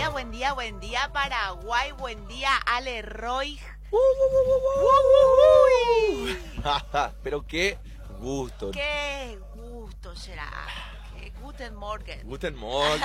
buen día Paraguay, buen día Ale Roy. Pero qué gusto. Qué gusto será. Guten Morgen. Guten Morgen.